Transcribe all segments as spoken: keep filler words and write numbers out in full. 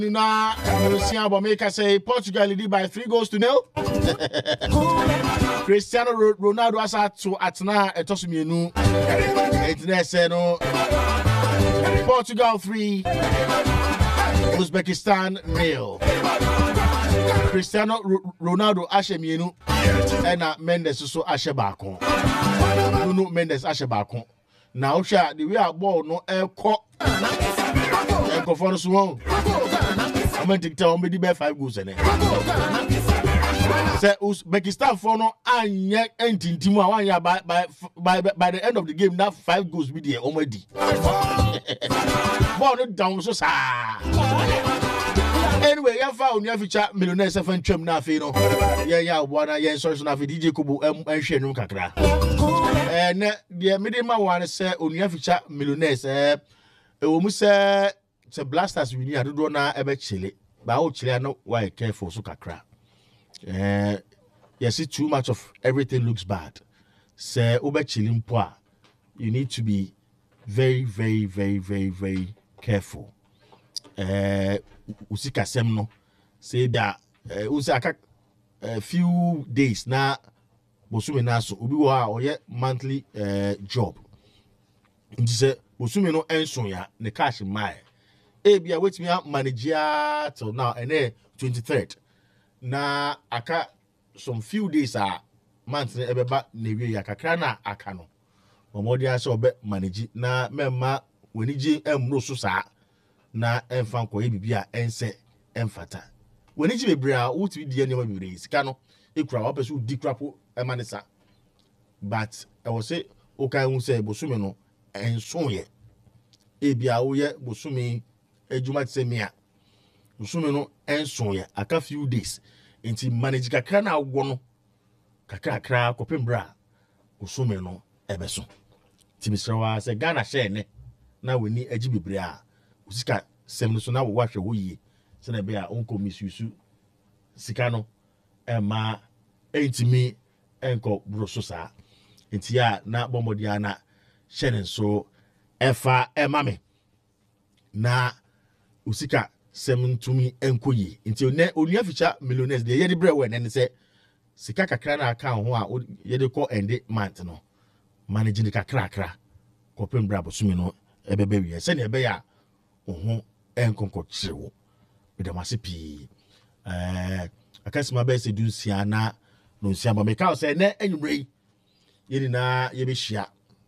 Na Luciano make say Portugal lead by three goals to nil. Cristiano Ronaldo has had to atna etosumienu. Etne say no. Portugal three, Uzbekistan nil. Cristiano Ronaldo ashemienu ena Mendes so ashe baako. Nuno Mendes ashe baako. Na osha the way a ball no ekọ ekọ for so won. I'm going to tell me the five goals in it. Say Uzbekistan for no and yet ending team one year by by by by the end of the game that five goals be there already. Ball down so sa. Anyway, you found your future millionaire seven trim na fe no. Yeah yeah one yeah sorry so na fe D J Kubu em hwe no kakra. Eh na the middle one say on your future millionaires eh e wo mu say the Blasters we need to do na ebe chile ba o chile no why careful so kakra eh you see too much of everything looks bad say obe chile mpo you need to be very very very very very careful eh usika sem no say that eh usaka a few days na bosume na so obi wo a oye monthly eh job nti say bosume no enso ya ne cash mai Ebia wait me manage till now and then twenty-third. Na aka some few days a month na ebeba na wie ya kakra na aka no. Omodi ase obe manage na memma weniji emro so sa na emfa nkoye bibia ense emfata. Weniji bebre a wuti di ene ma bebre sika no ekura wa pesu di krapo emanisa. But I will say okay hu say bosume no enso ye. Ebia wo ye bosume ejuma tse mia usume no enso ya aka few days enti manage kakra na agwo no kakra kakra kopembra usume no ebeso timisrawa se Ghana share ne na weni agi bebre a usika sem no so na wo hwe wo yie se na be a onko misusu sika no ema entimi enko broso sa enti ya na bombodia na share so efa emame na usika sem ntumi enkoyi nti ne onua ficha millionaires de yede bre we ne se sika kakra na aka ho a yede ko ende month no manage the kakra kakra ko pembra bosumi no ebebe wi se ne ebe ya oho enkonko chirewo be da masepi eh akasima be se dunsia na no nsia ba me ka se ne enwure yedi na yebe hia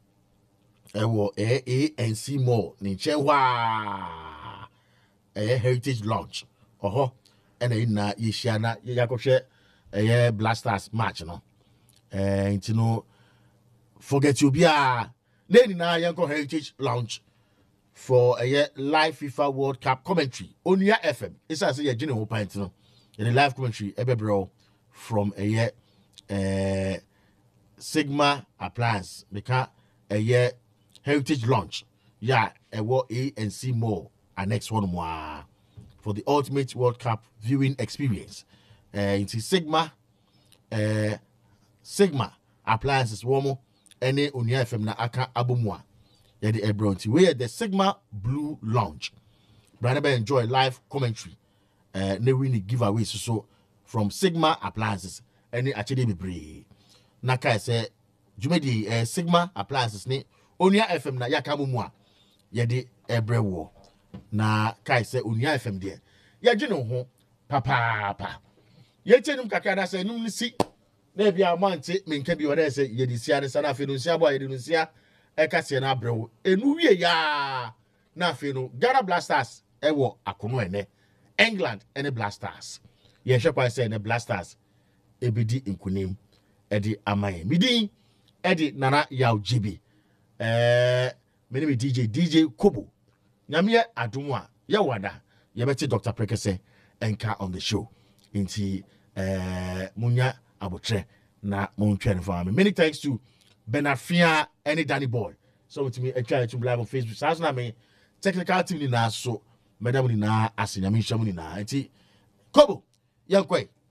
ewo A N C mall ni chewa a heritage launch oho ena ina yeshia na yakohwe eh Blasters match no eh ntino forget you bia then na yanko heritage launch for a live FIFA World Cup commentary Onia F M isa say ye gene ho pint no in the live commentary ebebro from a eh Sigma Appliance because a heritage launch yeah a what A and C more our next one more for the ultimate World Cup viewing experience. Uh, it's Sigma, uh, Sigma Appliances Womo, any Unia F M na aka abumwa. Yadi Ebronti. We are the Sigma Blue Lounge. Brother enjoy live commentary. Uh, ne really giveaways so from Sigma Appliances. Any actually be brave. Naka say Jumedi uh, Sigma Appliances ne Unia F M na yaka abumwa. Yadi Ebrewo. Na kai se Unia F M de ya gino ho papa pa ye chenum kakada se num si na bia amante menka bi wona se ye disia ne sana fe no sia bo ye no sia e ka se na brewo enu wie ya na fe no Ghana Blasters e wo akono ene England ene Blasters ye hwe se ne Blasters e bidi nkunim e di amaye midin e di Nana Yaw G B eh me me D J D J Kobo Nyamye adumwa ya wada ya beti Doctor Prekese enka on the show inti eh munya abotre na montwe for me. Many thanks to Benafia and Danny Boy. So with me a try to live on Facebook. So na me technical team ni na so madam ni na asinyamisha mu ni na inti Kobo yankwe